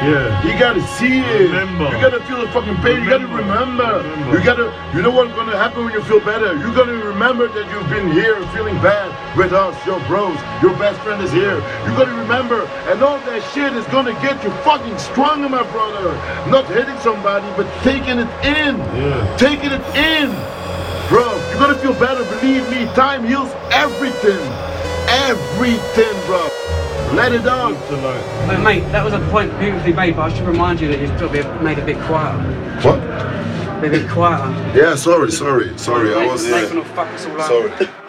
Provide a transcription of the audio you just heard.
Yeah. You gotta see it. Remember. You gotta feel the fucking pain. You gotta remember. You know what's gonna happen when you feel better? You're gonna remember that you've been here feeling bad with us, your bros. Your best friend is here. You're gonna remember. And all that shit is gonna get you fucking stronger, my brother. Not hitting somebody, but taking it in. Yeah. Taking it in. Bro, you're gonna feel better. Believe me, time heals everything. Everything, bro. Let it out. But mate, that was a point beautifully made, but I should remind you that you've got to be made a bit quieter. What? Be a bit quieter. Yeah, sorry. I was. Nathan will fuck us all up. Sorry.